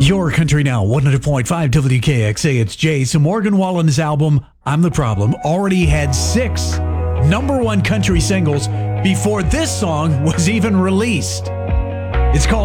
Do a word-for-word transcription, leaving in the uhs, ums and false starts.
Your Country Now, one hundred point five W K X A. It's Jay. So Morgan Wallen's album, I'm the Problem, already had six number one country singles before this song was even released. It's called